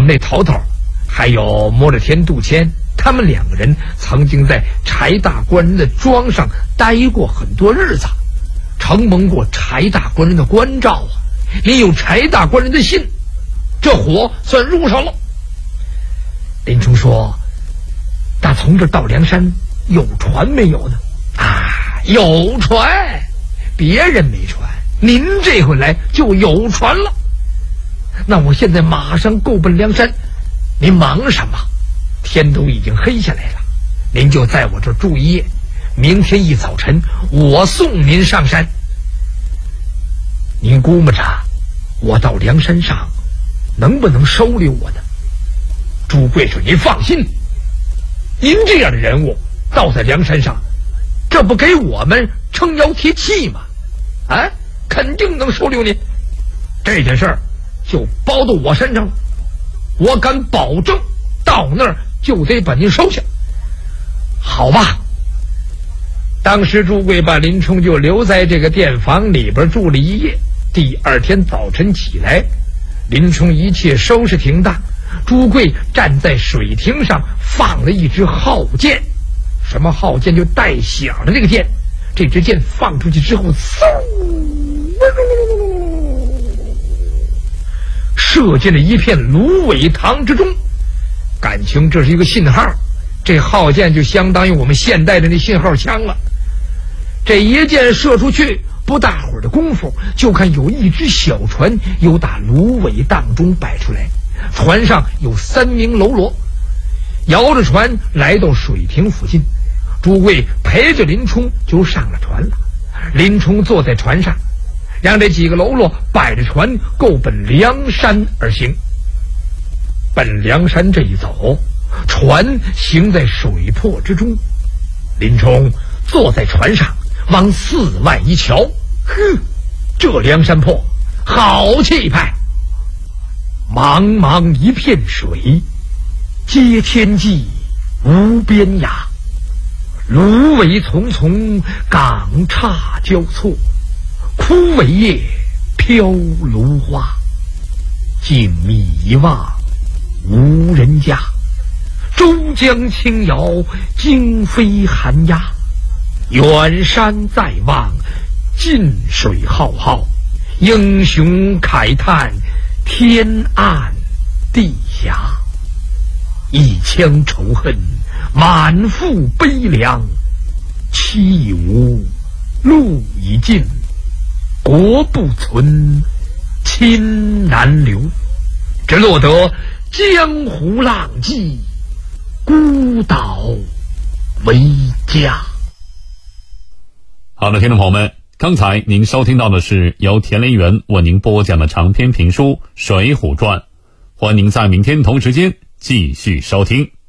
们那头头还有摸着天杜迁，他们2个人曾经在柴大官人的庄上待过很多日子，承蒙过柴大官人的关照啊，也有柴大官人的信，这火算入上了。林冲说：“打从这到梁山有船没有呢？”啊，有船，别人没船，您这回来就有船了。那我现在马上够奔梁山，您忙什么？天都已经黑下来了，您就在我这住一夜，明天一早晨我送您上山。您估摸着我到梁山上能不能收留我呢？朱贵说：“您放心，您这样的人物到在梁山上，这不给我们撑腰贴气吗？啊，肯定能收留您。这件事儿就包到我身上了，我敢保证，到那儿就得把您收下。好吧。”当时朱贵把林冲就留在这个店房里边住了一夜。第2天早晨起来，林冲一切收拾停当，朱贵站在水亭上放了一支号箭。什么号箭？就带响的这个箭。这支箭放出去之后，嗖，射进了一片芦苇塘之中。感情这是一个信号，这号箭就相当于我们现代的那信号枪了。这一箭射出去，不大会儿的功夫，就看有一只小船由打芦苇荡中摆出来，船上有3名喽啰，摇着船来到水亭附近。朱贵陪着林冲就上了船了。林冲坐在船上，让这几个喽啰摆着船够奔梁山而行。奔梁山这一走，船行在水泊之中，林冲坐在船上往4外一瞧，呵，这梁山泊好气派，茫茫一片水，接天际无边涯，芦苇丛丛，岗岔交错，枯苇叶，飘芦花，静谧一望无人家，周江轻摇，惊飞寒鸦，远山在望，近水浩浩，英雄慨叹，天暗地狭，一腔仇恨，满腹悲凉，妻已无，路已尽，国不存，亲难留，只落得江湖浪迹，孤岛为家。 好的，听众朋友们，刚才您收听到的是由田连元为您播讲的长篇评书《水浒传》，欢迎您在明天同时间继续收听。